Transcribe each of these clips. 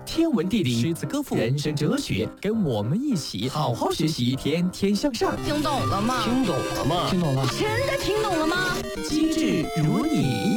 天文地理、诗词歌赋、人生哲学，跟我们一起好好学习，天天向上。 听懂了吗？ 听懂了吗？ 听懂了？ 真的听懂了吗？ 机智如你。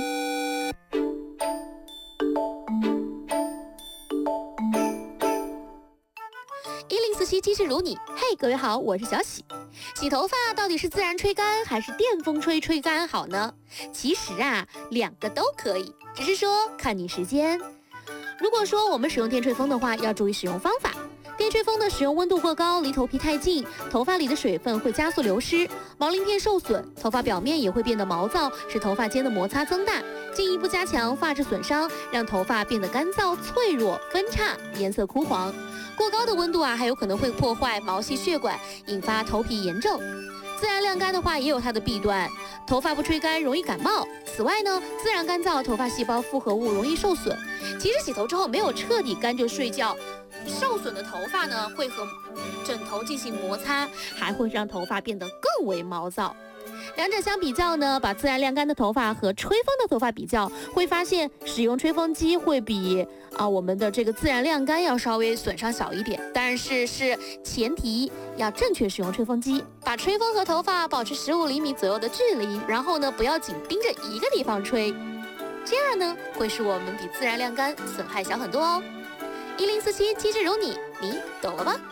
1047机智如你，嘿，各位好，我是小喜。洗头发到底是自然吹干还是电风吹干好呢？其实啊，两个都可以，只是说看你时间。如果说我们使用电吹风的话，要注意使用方法。电吹风的使用温度过高，离头皮太近，头发里的水分会加速流失，毛鳞片受损，头发表面也会变得毛躁，使头发间的摩擦增大，进一步加强发质损伤，让头发变得干燥、脆弱、分叉，颜色枯黄。过高的温度还有可能会破坏毛细血管，引发头皮炎症。自然晾干的话也有它的弊端，头发不吹干容易感冒。此外呢，自然干燥头发细胞复合物容易受损。其实洗头之后没有彻底干就睡觉，受损的头发呢会和枕头进行摩擦，还会让头发变得更为毛躁。两者相比较呢，把自然晾干的头发和吹风的头发比较，会发现使用吹风机会比我们的这个自然晾干要稍微损伤小一点，但是前提要正确使用吹风机，把吹风和头发保持15厘米左右的距离，然后呢不要紧盯着一个地方吹，这样呢会使我们比自然晾干损害小很多哦。1047机智如你，你懂了吗？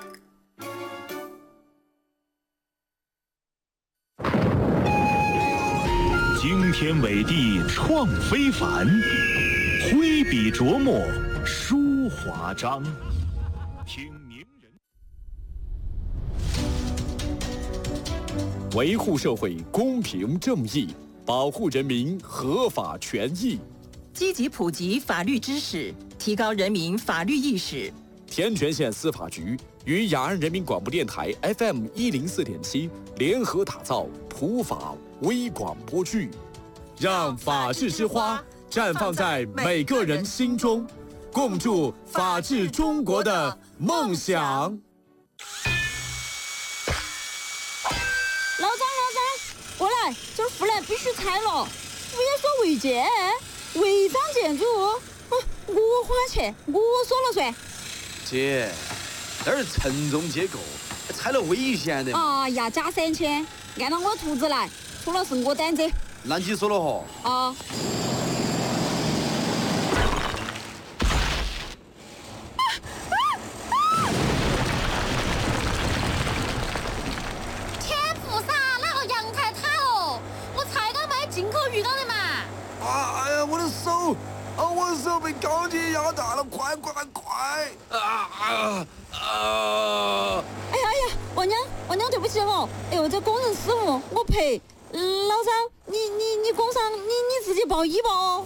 惊天伟地创非凡，挥笔琢磨书华章。听名人维护社会公平正义，保护人民合法权益， 积极普及法律知识，提高人民法律意识。 天全县司法局与雅安人民广播电台 FM104.7联合打造普法微广播剧，让法治之花绽放在每个人心中，共筑法治中国的梦想。 老张，过来，这儿护栏必须拆了，不要说违建，违章建筑，我花钱，我说了算。 姐，这儿承重结构，拆了危险的。 哎呀，加3000，按照我图纸来，出了是我担责。 那你说了吼？ 啊。 天菩萨，那个阳台塌了，我才刚买进口浴缸的嘛。 哎呀，我的手！我的手被钢筋压大了，快！ 哎呀，王娘，对不起哦。哎呦，这工人失误，我赔。老张，你工伤，你自己报医吧哦。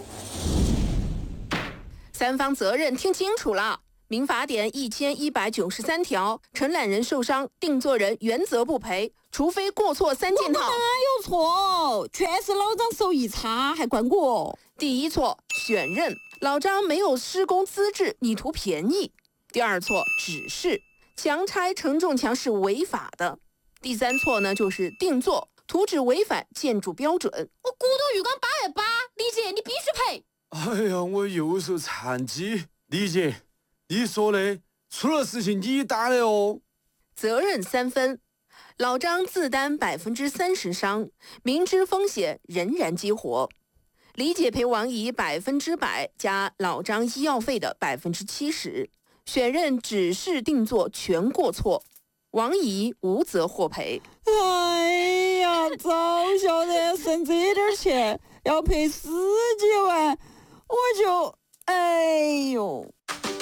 三方责任听清楚了。民法典1193条，承揽人受伤，定作人原责不赔，除非过错3件套。 哪有错？全是老张手艺差，还怪我。 第一错，选任，老张没有施工资质，你图便宜。第二错，指示，强拆承重墙是违法的。第三错呢，就是定做，图纸违反建筑标准。 我骨头浴缸8.8，李姐你必须赔。 哎呀，我右手残疾，李姐，你说的，出了事情你担的哦。 责任3分，老张自担30%伤，明知风险仍然激活。李姐赔王姨100%加老张医药费的70%，选任指示定做全过错，王姨无责获赔。 哎呀，早晓得省这点钱要赔10几万，我就哎呦。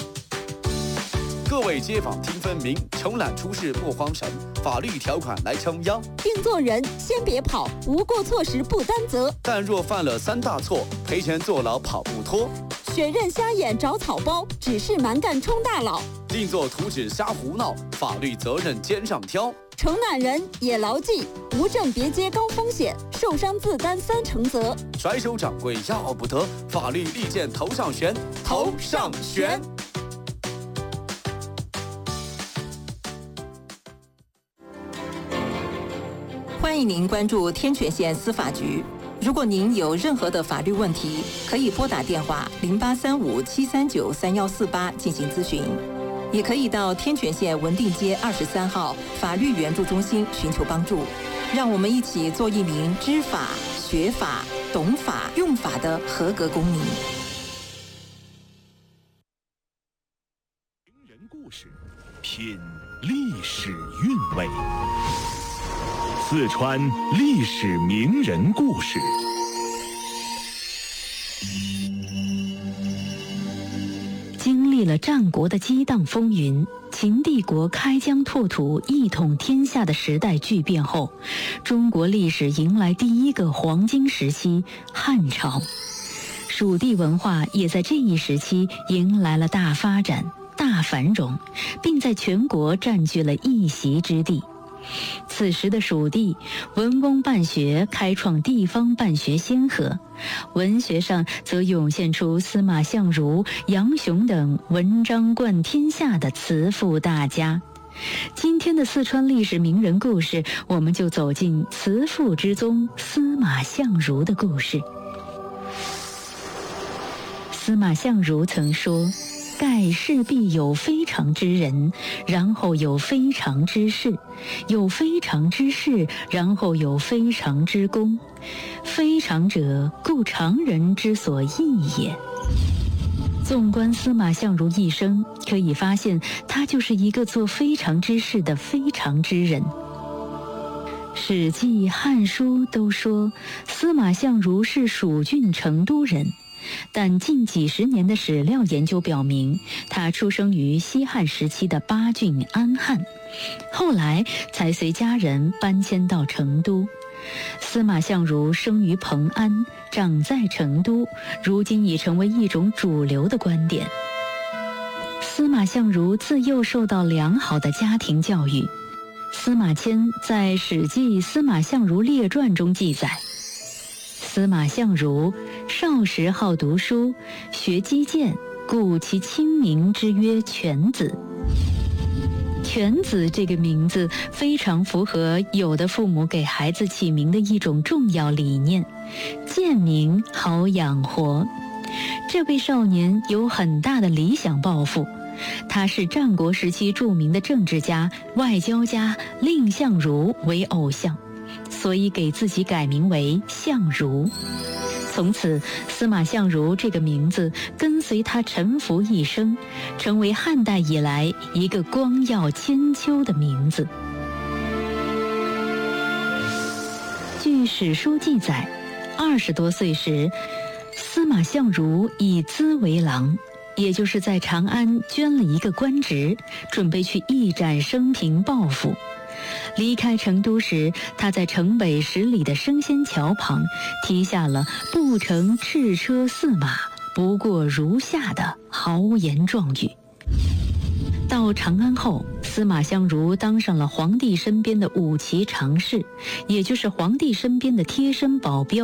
各位街坊听分明，承揽出事莫慌神，法律条款来撑腰。 定做人先别跑，无过错时不担责。 但若犯了3大错，赔钱坐牢跑不脱。 选任瞎眼找草包，指示蛮干充大佬。 定做图纸瞎胡闹，法律责任肩上挑。 承揽人也牢记，无证别接高风险，受伤自担3成责。 甩手掌柜要不得，法律利剑头上悬，头上悬。 欢迎您关注天全县司法局， 如果您有任何的法律问题，可以拨打电话0835-739-3148进行咨询，也可以到天泉县文定街23号法律援助中心寻求帮助。让我们一起做一名知法、学法、懂法、用法的合格公民。 名人故事，品历史韵味。四川历史名人故事。 经历了战国的激荡风云，秦帝国开疆拓土、一统天下的时代巨变后，中国历史迎来第一个黄金时期——汉朝。蜀地文化也在这一时期迎来了大发展、大繁荣，并在全国占据了一席之地。此时的蜀地，文公办学开创地方办学先河，文学上则涌现出司马相如、杨雄等文章冠天下的词赋大家。今天的四川历史名人故事，我们就走进词赋之宗司马相如的故事。司马相如曾说：盖世必有非常之人，然后有非常之事，有非常之事，然后有非常之功。非常者，故常人之所异也。纵观司马相如一生，可以发现他就是一个做非常之事的非常之人。史记、汉书都说司马相如是蜀郡成都人，但近几十年的史料研究表明，他出生于西汉时期的巴郡安汉，后来才随家人搬迁到成都。司马相如生于蓬安，长在成都，如今已成为一种主流的观点。司马相如自幼受到良好的家庭教育。司马迁在《史记·司马相如列传》中记载，司马相如少时好读书，学击剑，故其亲名之曰犬子。犬子这个名字非常符合有的父母给孩子起名的一种重要理念：贱名好养活。这位少年有很大的理想抱负，他是战国时期著名的政治家、外交家蔺相如为偶像，所以给自己改名为相如。从此，司马相如这个名字跟随他沉浮一生，成为汉代以来一个光耀千秋的名字。据史书记载，20多岁时，司马相如以资为郎，也就是在长安捐了一个官职，准备去一展生平抱负。离开成都时，他在城北10里的升仙桥旁题下了“不乘赤车驷马，不过如下”的豪言壮语。到长安后，司马相如当上了皇帝身边的5骑常侍，也就是皇帝身边的贴身保镖。